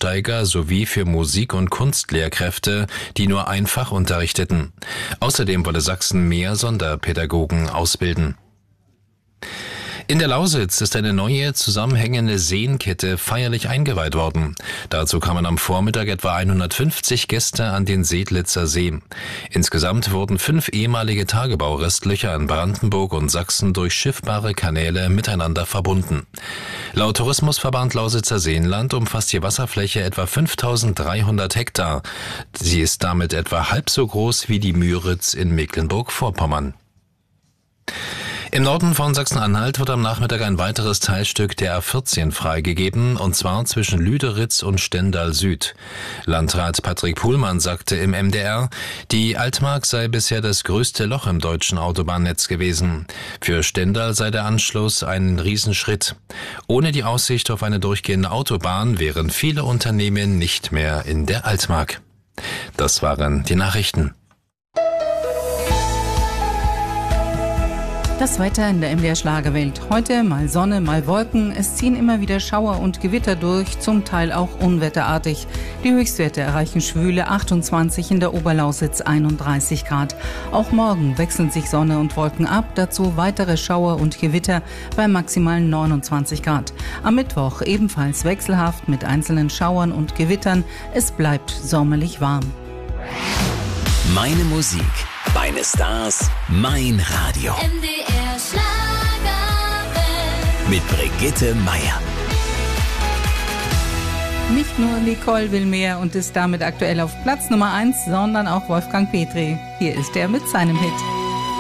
Einsteiger sowie für Musik- und Kunstlehrkräfte, die nur einfach unterrichteten. Außerdem wolle Sachsen mehr Sonderpädagogen ausbilden. In der Lausitz ist eine neue zusammenhängende Seenkette feierlich eingeweiht worden. Dazu kamen am Vormittag etwa 150 Gäste an den Seedlitzer See. Insgesamt wurden 5 ehemalige Tagebaurestlöcher in Brandenburg und Sachsen durch schiffbare Kanäle miteinander verbunden. Laut Tourismusverband Lausitzer Seenland umfasst die Wasserfläche etwa 5.300 Hektar. Sie ist damit etwa halb so groß wie die Müritz in Mecklenburg-Vorpommern. Im Norden von Sachsen-Anhalt wird am Nachmittag ein weiteres Teilstück der A14 freigegeben, und zwar zwischen Lüderitz und Stendal Süd. Landrat Patrick Puhlmann sagte im MDR, die Altmark sei bisher das größte Loch im deutschen Autobahnnetz gewesen. Für Stendal sei der Anschluss ein Riesenschritt. Ohne die Aussicht auf eine durchgehende Autobahn wären viele Unternehmen nicht mehr in der Altmark. Das waren die Nachrichten. Das Wetter in der MDR Schlagerwelt. Heute mal Sonne, mal Wolken. Es ziehen immer wieder Schauer und Gewitter durch, zum Teil auch unwetterartig. Die Höchstwerte erreichen schwüle 28, in der Oberlausitz 31 Grad. Auch morgen wechseln sich Sonne und Wolken ab, dazu weitere Schauer und Gewitter bei maximalen 29 Grad. Am Mittwoch ebenfalls wechselhaft mit einzelnen Schauern und Gewittern. Es bleibt sommerlich warm. Meine Musik, meine Stars, mein Radio. MDR Schlagerwelt. Mit Brigitte Meier. Nicht nur Nicole will mehr und ist damit aktuell auf Platz Nummer 1, sondern auch Wolfgang Petri. Hier ist er mit seinem Hit.